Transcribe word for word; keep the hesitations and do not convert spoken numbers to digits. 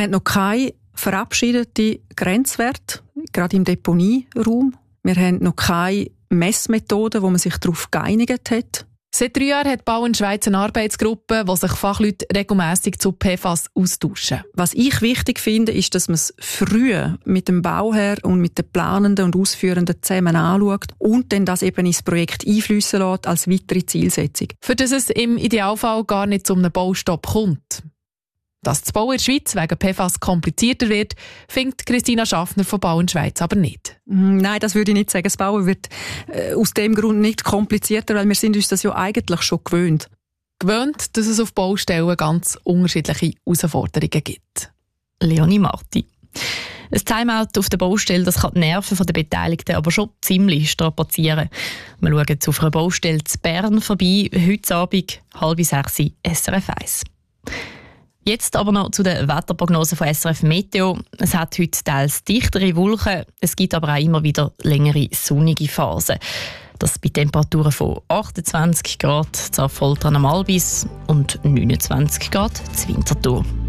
haben noch keine verabschiedeten Grenzwerte, gerade im Deponieraum. Wir haben noch keine Messmethoden, wo man sich darauf geeinigt hat. Seit drei Jahren hat Bau in Schweiz eine Arbeitsgruppe, wo sich Fachleute regelmässig zu P F A S austauschen. Was ich wichtig finde, ist, dass man es früh mit dem Bauherr und mit den Planenden und Ausführenden zusammen anschaut und dann das eben ins Projekt einfliessen lässt als weitere Zielsetzung. Für das es im Idealfall gar nicht zu einem Baustopp kommt. Dass das Bauen in der Schweiz wegen P F A S komplizierter wird, findet Christina Schaffner von Bau in Schweiz aber nicht. Nein, das würde ich nicht sagen. Das Bauen wird äh, aus dem Grund nicht komplizierter, weil wir sind uns das ja eigentlich schon gewöhnt. Gewöhnt, dass es auf Baustellen ganz unterschiedliche Herausforderungen gibt. Leonie Marti. Ein Timeout auf der Baustelle, das kann die Nerven der Beteiligten aber schon ziemlich strapazieren. Wir schauen jetzt auf einer Baustelle zu Bern vorbei, heute Abend, halb sechs, S R F eins. Jetzt aber noch zu der Wetterprognose von S R F Meteo. Es hat heute teils dichtere Wolken, es gibt aber auch immer wieder längere sonnige Phasen. Das bei Temperaturen von achtundzwanzig Grad zu Affoltern am Albis und neunundzwanzig Grad zu Winterthur.